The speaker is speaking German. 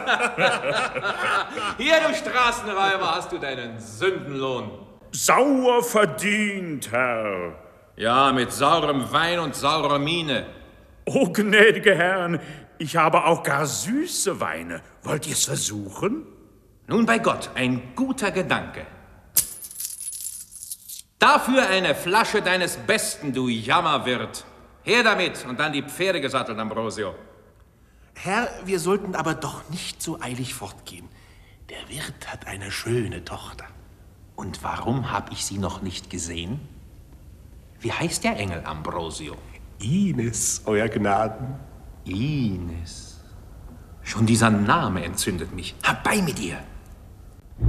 Hier, du Straßenräuber, hast du deinen Sündenlohn. Sauer verdient, Herr. Ja, mit saurem Wein und saurer Miene. O, gnädige Herren, ich habe auch gar süße Weine. Wollt ihr's versuchen? Nun, bei Gott, ein guter Gedanke. Dafür eine Flasche deines Besten, du Jammerwirt. Her damit und dann die Pferde gesattelt, Ambrosio. Herr, wir sollten aber doch nicht so eilig fortgehen. Der Wirt hat eine schöne Tochter. Und warum habe ich sie noch nicht gesehen? Wie heißt der Engel, Ambrosio? Ines, Euer Gnaden. Ines. Schon dieser Name entzündet mich. Herbei mit ihr!